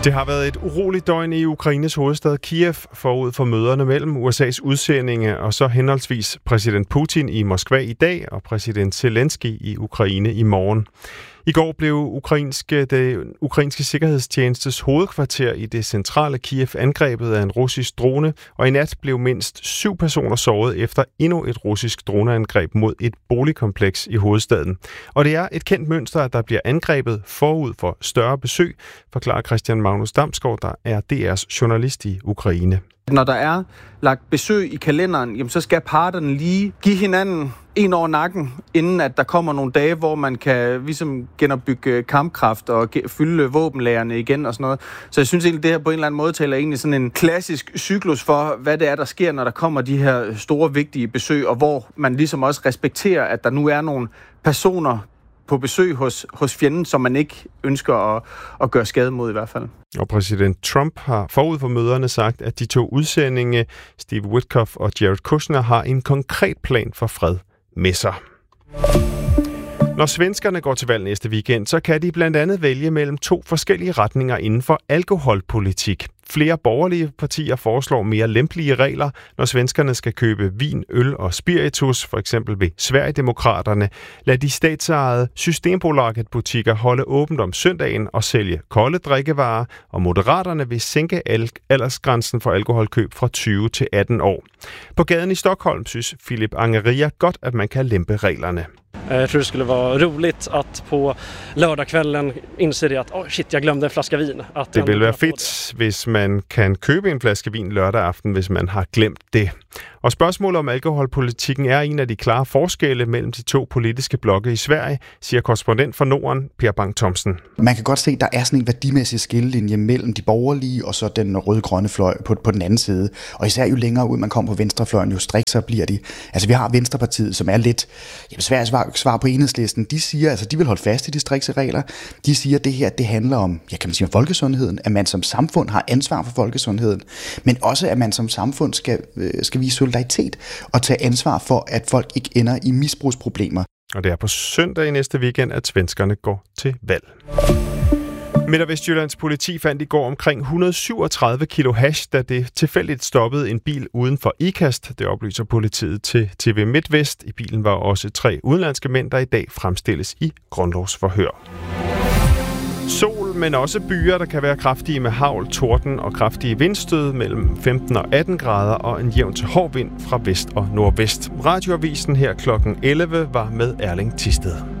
Det har været et uroligt døgn i Ukraines hovedstad Kiev forud for møderne mellem USA's udsendinge og så henholdsvis præsident Putin i Moskva i dag og præsident Zelensky i Ukraine i morgen. I går blev det ukrainske sikkerhedstjenestes hovedkvarter i det centrale Kiev angrebet af en russisk drone, og i nat blev mindst 7 personer såret efter endnu et russisk droneangreb mod et boligkompleks i hovedstaden. Og det er et kendt mønster, at der bliver angrebet forud for større besøg, forklarer Christian Magnus Damsgaard, der er DR's journalist i Ukraine. Når der er lagt besøg i kalenderen, jamen, så skal parterne lige give hinanden en over nakken, inden at der kommer nogle dage, hvor man kan ligesom genopbygge kampkraft og fylde våbenlagerne igen og sådan noget. Så jeg synes egentlig, det her på en eller anden måde taler egentlig sådan en klassisk cyklus for, hvad det er, der sker, når der kommer de her store, vigtige besøg, og hvor man ligesom også respekterer, at der nu er nogle personer på besøg hos fjenden, som man ikke ønsker at gøre skade mod i hvert fald. Og præsident Trump har forud for møderne sagt, at de 2 udsendinge, Steve Witkoff og Jared Kushner, har en konkret plan for fred med sig. Når svenskerne går til valg næste weekend, så kan de blandt andet vælge mellem 2 forskellige retninger inden for alkoholpolitik. Flere borgerlige partier foreslår mere lempelige regler, når svenskerne skal købe vin, øl og spiritus, for eksempel ved Sverigedemokraterne. Lad de statsejede Systembolaget-butikker holde åbent om søndagen og sælge kolde drikkevarer, og Moderaterne vil sænke aldersgrænsen for alkoholkøb fra 20 til 18 år. På gaden i Stockholm synes Filip Angeria godt, at man kan lempe reglerne. Jag tror det skulle vara roligt att på lördagskvällen inse det att shit, jag glömde en flaska vin. Det vil være fedt, hvis man kan købe en flaske vin lørdag aften, hvis man har glemt det. Og spørgsmålet om alkoholpolitikken er en af de klare forskelle mellem de 2 politiske blokke i Sverige, siger korrespondent for Norden, Per Bang Thomsen. Man kan godt se, at der er sådan en værdimæssig skillelinje mellem de borgerlige og så den røde-grønne fløj på den anden side. Og især jo længere ud man kommer på venstrefløjen, jo strikser bliver de. Altså vi har Venstrepartiet, som er lidt Sveriges svar på Enhedslisten. De siger, altså de vil holde fast i de strikse regler. De siger, at det her, det handler om, kan man sige, om folkesundheden, at man som samfund har ansvar for folkesundheden, men også at man som samfund skal vise solidaritet og tage ansvar for, at folk ikke ender i misbrugsproblemer. Og det er på søndag i næste weekend, at svenskerne går til valg. Midt- og Vestjyllands politi fandt i går omkring 137 kilo hash, da det tilfældigt stoppede en bil uden for Ikast. Det oplyser politiet til TV MidtVest. I bilen var også 3 udenlandske mænd, der i dag fremstilles i grundlovsforhør. Sol, men også byer, der kan være kraftige med hagl, torden og kraftige vindstød mellem 15 og 18 grader og en jævn til hård vind fra vest og nordvest. Radioavisen her kl. 11 var med Erling Thisted.